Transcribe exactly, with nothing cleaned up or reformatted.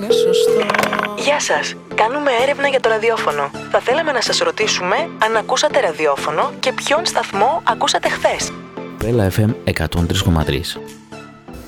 είναι σωστό. Γεια σας, κάνουμε έρευνα για το ραδιόφωνο. Θα θέλαμε να σας ρωτήσουμε αν ακούσατε ραδιόφωνο και ποιον σταθμό ακούσατε χθες. Πέλα εφ εμ εκατόν τρία κόμμα τρία.